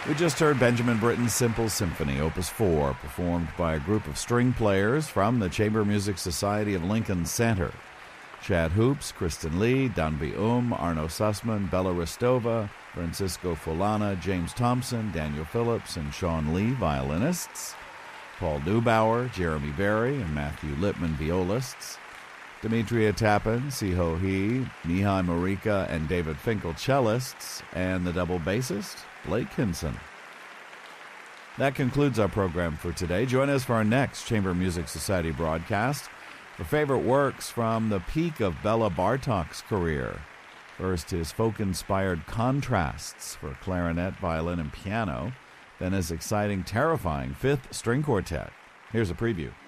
We just heard Benjamin Britten's Simple Symphony, Opus 4, performed by a group of string players from the Chamber Music Society of Lincoln Center. Chad Hoops, Kristen Lee, Danby Arno Sussman, Bella Ristova, Francisco Fulana, James Thompson, Daniel Phillips, and Sean Lee, violinists. Paul Neubauer, Jeremy Berry, and Matthew Lippman, violists. Demetria Tappan, Siho He, Mihai Marika, and David Finkel, cellists. And the double bassist, Blake Hinson. That concludes our program for today. Join us for our next Chamber Music Society broadcast for favorite works from the peak of Bela Bartok's career. First, his folk-inspired Contrasts for clarinet, violin, and piano. Then his exciting, terrifying fifth string quartet. Here's a preview.